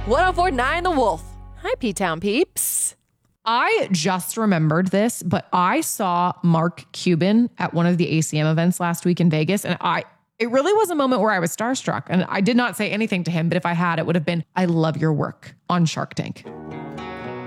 1049 The Wolf. Hi, P-Town peeps. I just remembered this, but I saw Mark Cuban at one of the ACM events last week in Vegas, and it really was a moment where I was starstruck. And I did not say anything to him, but if I had, it would have been, I love your work on Shark Tank.